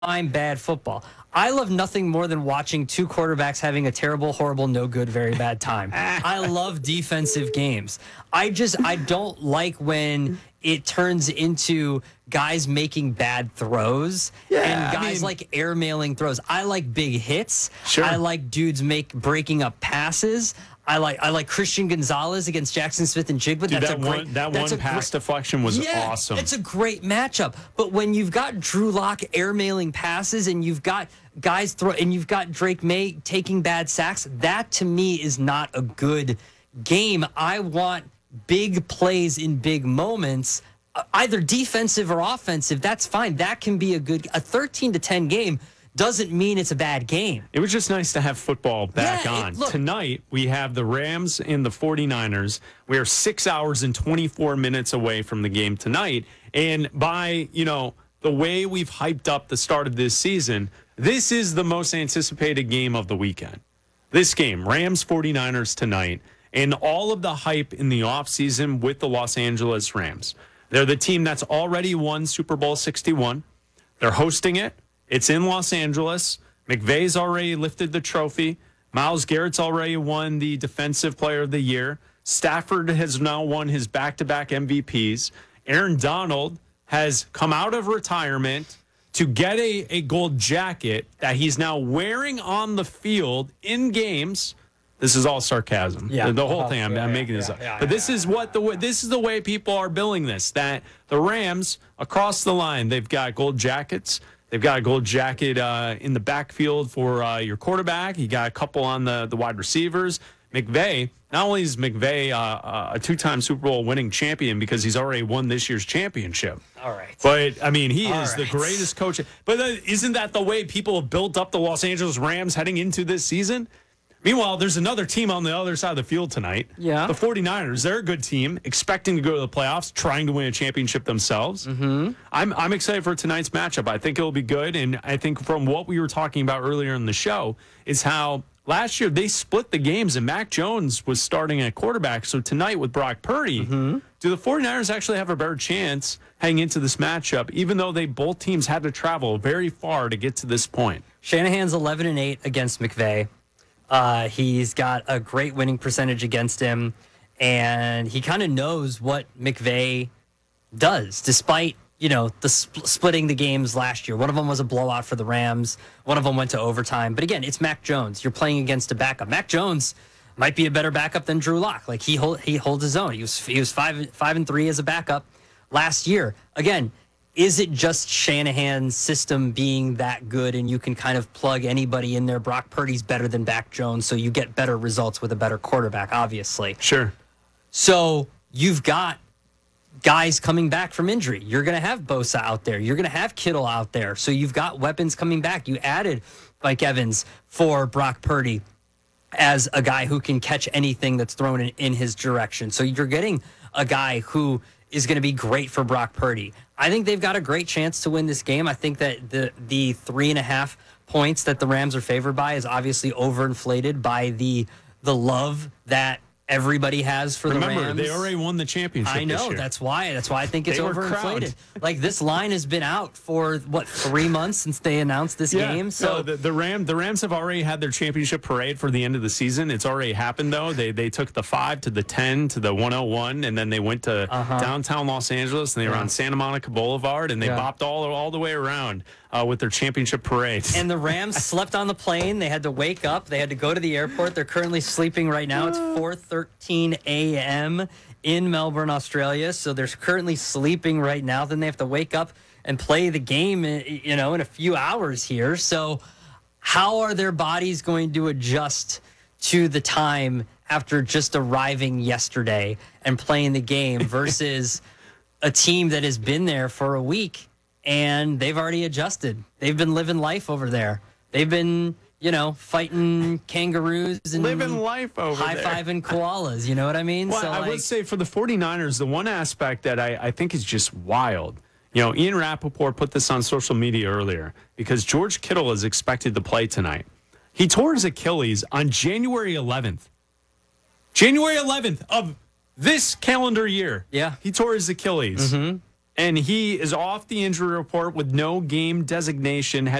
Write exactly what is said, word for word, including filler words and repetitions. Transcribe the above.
bad football. I love nothing more than watching two quarterbacks having a terrible, horrible, no good, very bad time. I love defensive games. I just, I don't like when it turns into guys making bad throws yeah, and guys I mean, like airmailing throws. I like big hits. Sure. I like dudes make breaking up passes. I like I like Christian Gonzalez against Jackson Smith and Jigba. Dude, that's that a great, one, that that's one a pass great, deflection was yeah, awesome. It's a great matchup. But when you've got Drew Lock airmailing passes and you've got guys throw and you've got Drake May taking bad sacks, that to me is not a good game. I want big plays in big moments, either defensive or offensive. That's fine. That can be a good a thirteen to ten game. Doesn't mean it's a bad game. It was just nice to have football back yeah, on. It, look, Tonight, we have the Rams and the 49ers. We are six hours and twenty-four minutes away from the game tonight. And by, you know, the way we've hyped up the start of this season, this is the most anticipated game of the weekend. This game, Rams 49ers tonight, and all of the hype in the offseason with the Los Angeles Rams. They're the team that's already won Super Bowl sixty-one. They're hosting it. It's in Los Angeles. McVay's already lifted the trophy. Myles Garrett's already won the Defensive Player of the Year. Stafford has now won his back-to-back M V Ps. Aaron Donald has come out of retirement to get a, a gold jacket that he's now wearing on the field in games. This is all sarcasm. Yeah. The, the whole thing. I'm, yeah, I'm yeah, making this yeah, up. yeah, but this yeah, is yeah, what the way, this is the way people are billing this. That the Rams across the line, they've got gold jackets. They've got a gold jacket uh, in the backfield for uh, your quarterback. You got a couple on the, the wide receivers. McVay, not only is McVay uh, a two-time Super Bowl winning champion because he's already won this year's championship. All right. But, I mean, he All is right. the greatest coach. But uh, isn't that the way people have built up the Los Angeles Rams heading into this season? Meanwhile, there's another team on the other side of the field tonight. Yeah. The 49ers, they're a good team, expecting to go to the playoffs, trying to win a championship themselves. Mm-hmm. I'm I'm excited for tonight's matchup. I think it'll be good. And I think from what we were talking about earlier in the show is how last year they split the games and Mac Jones was starting at quarterback. So tonight with Brock Purdy, Mm-hmm. do the 49ers actually have a better chance heading into this matchup, even though they both teams had to travel very far to get to this point? Shanahan's eleven and eight against McVay. Uh, he's got a great winning percentage against him, and he kind of knows what McVay does, despite, you know, the sp- splitting the games last year. One of them was a blowout for the Rams. One of them went to overtime. But again, it's Mac Jones. You're playing against a backup. Mac Jones might be a better backup than Drew Lock. Like he hold, he holds his own. He was he was five five and three as a backup last year. Again, is it just Shanahan's system being that good and you can kind of plug anybody in there? Brock Purdy's better than Mac Jones, so you get better results with a better quarterback, obviously. Sure. So you've got guys coming back from injury. You're going to have Bosa out there. You're going to have Kittle out there. So you've got weapons coming back. You added Mike Evans for Brock Purdy as a guy who can catch anything that's thrown in, in his direction. So you're getting a guy who is going to be great for Brock Purdy. I think they've got a great chance to win this game. I think that the the three and a half points that the Rams are favored by is obviously overinflated by the the love that everybody has for Remember, the Rams. they already won the championship. I know. This year. That's why. That's why I think it's They were overinflated. crowned. Like this line has been out for what three months since they announced this Yeah, game. So no, the, the Ram the Rams have already had their championship parade for the end of the season. It's already happened though. They they took the five to the ten to the one oh one, and then they went to Uh-huh. downtown Los Angeles and they were Yeah. on Santa Monica Boulevard and they Yeah. bopped all all the way around uh, with their championship parade. And the Rams slept on the plane. They had to wake up. They had to go to the airport. They're currently sleeping right now. It's four thirteen a.m. in Melbourne, Australia. So they're currently sleeping right now. Then they have to wake up and play the game, you know, in a few hours here. So how are their bodies going to adjust to the time after just arriving yesterday and playing the game versus a team that has been there for a week and they've already adjusted? They've been living life over there. They've been, you know, fighting kangaroos and Living life over there. high-fiving koalas. You know what I mean? Well, so I like, would say for the 49ers, the one aspect that I, I think is just wild, you know, Ian Rappaport put this on social media earlier because George Kittle is expected to play tonight. He tore his Achilles on January eleventh. January eleventh of this calendar year. Yeah. He tore his Achilles. Mm-hmm. and he is off the injury report with no game designation.